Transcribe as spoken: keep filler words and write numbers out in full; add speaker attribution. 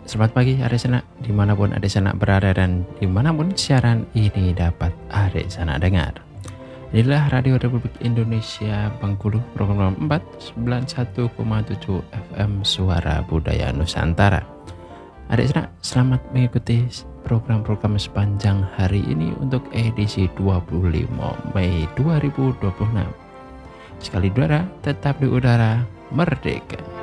Speaker 1: Selamat pagi adik sanak, dimanapun adik sanak berada dan dimanapun siaran ini dapat adik sanak dengar. Inilah Radio Republik Indonesia Bengkulu, program empat sembilan puluh satu koma tujuh F M Suara Budaya Nusantara. Adik sanak, selamat mengikuti program-program sepanjang hari ini untuk edisi dua puluh lima Mei dua ribu dua puluh enam. Sekali udara, tetap di udara, merdeka.